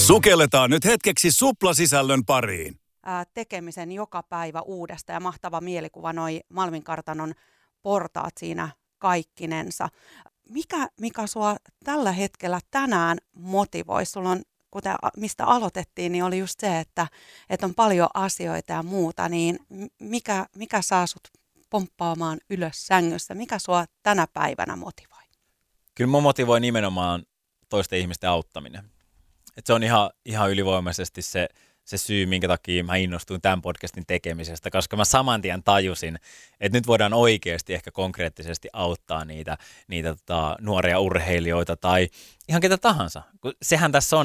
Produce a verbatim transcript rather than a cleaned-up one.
Sukelletaan nyt hetkeksi suplasisällön pariin. Ää, tekemisen joka päivä uudesta ja mahtava mielikuva noi Malmin kartanon portaat siinä kaikkinensa. Mikä, mikä sua tällä hetkellä tänään motivoi? Sulla on, kuten mistä aloitettiin, niin oli just se, että, että on paljon asioita ja muuta, niin mikä, mikä saa sut pomppaamaan ylös sängyssä? Mikä sua tänä päivänä motivoi? Kyllä mua motivoi nimenomaan toisten ihmisten auttaminen. Et se on ihan, ihan ylivoimaisesti se, se syy, minkä takia mä innostuin tämän podcastin tekemisestä, koska mä saman tien tajusin, että nyt voidaan oikeasti ehkä konkreettisesti auttaa niitä, niitä tota, nuoria urheilijoita tai ihan ketä tahansa. Sehän tässä on,